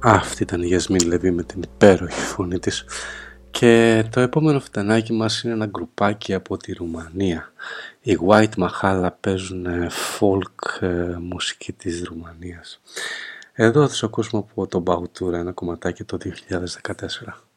Αυτή ήταν η Γιασμίν Λεβί με την υπέροχη φωνή της. Και το επόμενο φτανάκι μας είναι ένα γκρουπάκι από τη Ρουμανία. Οι White Mahala παίζουν folk μουσική της Ρουμανίας. Εδώ θα τους ακούσουμε από τον Μπαουτούρα, ένα κομματάκι το 2014.